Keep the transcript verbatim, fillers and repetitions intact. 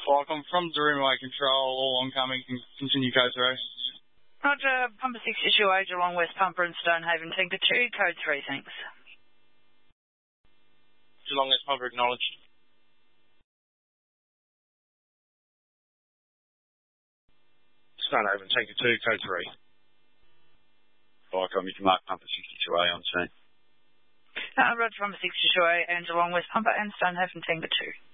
Welcome from Daruma Control, all oncoming, can continue code three. Roger, Pumper six issue A, Geelong West Pumper and Stonehaven Tinker two, code three, thanks. Geelong West Pumper acknowledged. Stonehaven Tinker two, code three. Welcome, you can mark Pumper sixty-two A on scene. Uh, Roger, Pumper six issue A and Geelong West Pumper and Stonehaven Tinker two.